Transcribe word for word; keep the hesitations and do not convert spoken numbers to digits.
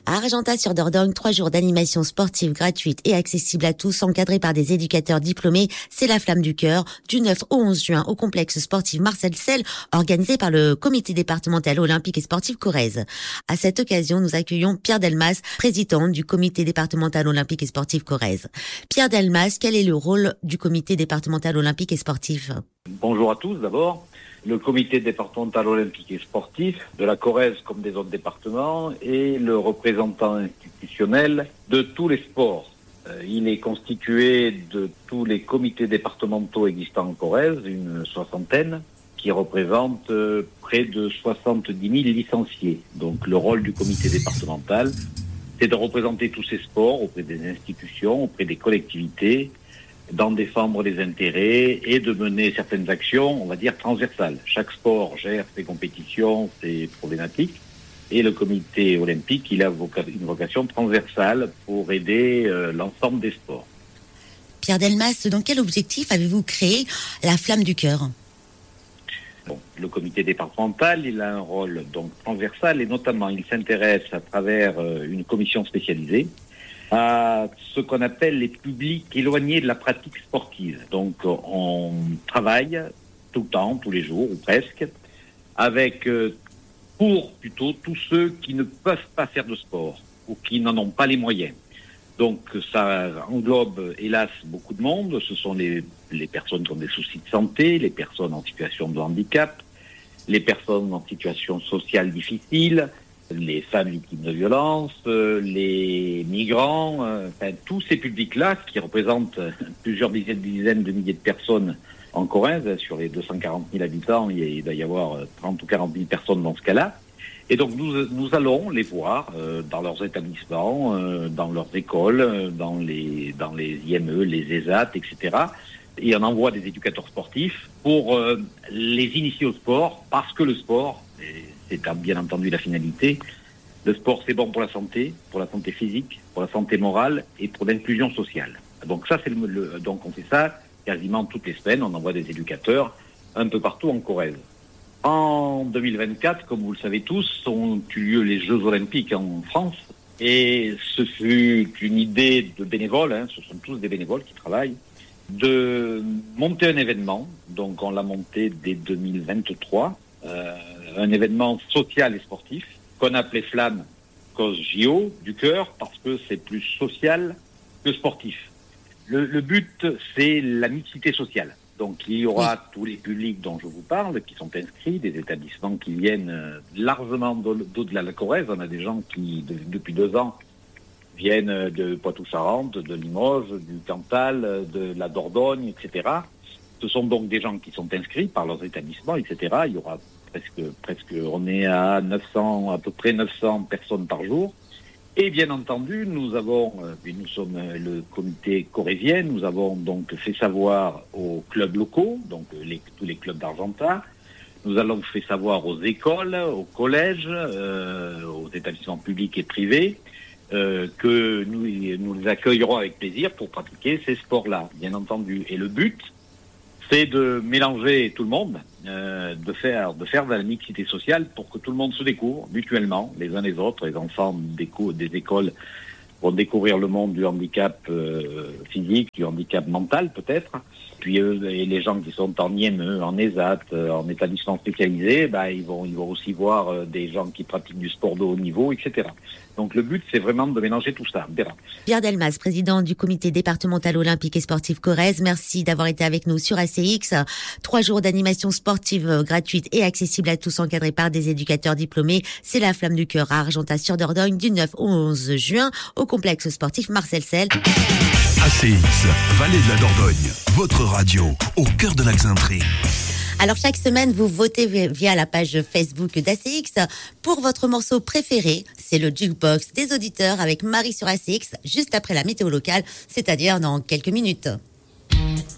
À Argentat-sur-Dordogne, trois jours d'animation sportive gratuite et accessible à tous, encadrés par des éducateurs diplômés. C'est la Flamme du Cœur, du neuf au onze juin, au complexe sportif Marcel Selle, organisé par le comité départemental olympique et sportif Corrèze. À cette occasion, nous accueillons Pierre Delmas, président du comité départemental olympique et sportif Corrèze. Pierre Delmas, quel est le rôle du comité départemental olympique et sportif ? Bonjour à tous d'abord. Le comité départemental olympique et sportif de la Corrèze comme des autres départements est le représentant institutionnel de tous les sports. Euh, il est constitué de tous les comités départementaux existants en Corrèze, une soixantaine, qui représentent euh, près de soixante-dix mille licenciés. Donc le rôle du comité départemental, c'est de représenter tous ces sports auprès des institutions, auprès des collectivités, d'en défendre les intérêts et de mener certaines actions, on va dire, transversales. Chaque sport gère ses compétitions, ses problématiques, et le comité olympique, il a une vocation transversale pour aider euh, l'ensemble des sports. Pierre Delmas, dans quel objectif avez-vous créé la Flamme du Cœur ? Bon, le comité départemental, il a un rôle donc transversal, et notamment, il s'intéresse à travers euh, une commission spécialisée à ce qu'on appelle les publics éloignés de la pratique sportive. Donc on travaille tout le temps, tous les jours ou presque, avec euh, pour plutôt tous ceux qui ne peuvent pas faire de sport ou qui n'en ont pas les moyens. Donc ça englobe hélas beaucoup de monde. Ce sont les, les personnes qui ont des soucis de santé, les personnes en situation de handicap, les personnes en situation sociale difficile, les femmes victimes de violences, euh, les migrants, euh, enfin tous ces publics-là qui représentent euh, plusieurs dizaines, dizaines de milliers de personnes en Corrèze. Sur les deux cent quarante mille habitants, il, y a, il doit y avoir euh, trente ou quarante mille personnes dans ce cas-là. Et donc nous, nous allons les voir euh, dans leurs établissements, euh, dans leurs écoles, euh, dans les dans les I M E, les E S A T, et cetera. Et on envoie des éducateurs sportifs pour euh, les initier au sport, parce que le sport, c'est bien entendu la finalité. Le sport, c'est bon pour la santé, pour la santé physique, pour la santé morale et pour l'inclusion sociale. Donc ça, c'est le, le, donc on fait ça quasiment toutes les semaines. On envoie des éducateurs un peu partout en Corrèze. En deux mille vingt-quatre, comme vous le savez tous, ont eu lieu les Jeux Olympiques en France. Et ce fut une idée de bénévoles, hein, ce sont tous des bénévoles qui travaillent, de monter un événement. Donc on l'a monté dès deux mille vingt-trois. Euh, un événement social et sportif qu'on appelait Flamme Cause J O du cœur, parce que c'est plus social que sportif. Le, le but, c'est la mixité sociale. Donc il y aura oui. tous les publics dont je vous parle qui sont inscrits, des établissements qui viennent largement d'au-delà de la Corrèze. On a des gens qui, de, depuis deux ans, viennent de Poitou-Charentes, de Limoges, du Cantal, de la Dordogne, et cetera. Ce sont donc des gens qui sont inscrits par leurs établissements, et cetera. Il y aura presque, presque, on est à neuf cents, à peu près neuf cents personnes par jour. Et bien entendu, nous avons, nous sommes le comité corrézien, nous avons donc fait savoir aux clubs locaux, donc les, tous les clubs d'Argentat. Nous allons fait savoir aux écoles, aux collèges, euh, aux établissements publics et privés, euh, que nous, nous les accueillerons avec plaisir pour pratiquer ces sports-là, bien entendu. Et le but, c'est de mélanger tout le monde, euh, de faire de faire de la mixité sociale pour que tout le monde se découvre mutuellement, les uns les autres. Les enfants des, co- des écoles vont découvrir le monde du handicap euh, physique, du handicap mental peut-être. Puis eux, et les gens qui sont en I M E, en E S A T, en établissement spécialisé, bah, ils vont ils vont aussi voir euh, des gens qui pratiquent du sport de haut niveau, et cetera. Donc le but, c'est vraiment de mélanger tout ça. Bien. Pierre Delmas, président du comité départemental olympique et sportif Corrèze, merci d'avoir été avec nous sur A C X. Trois jours d'animation sportive gratuite et accessible à tous, encadrés par des éducateurs diplômés. C'est la Flamme du Cœur à Argentat-sur-Dordogne du neuf au onze juin au complexe sportif Marcel Selle. A C X, Vallée de la Dordogne, votre radio au cœur de l'Axintrie. Alors chaque semaine, vous votez via la page Facebook d'A C X pour votre morceau préféré. C'est le Jukebox des auditeurs avec Marie sur A C X, juste après la météo locale, c'est-à-dire dans quelques minutes.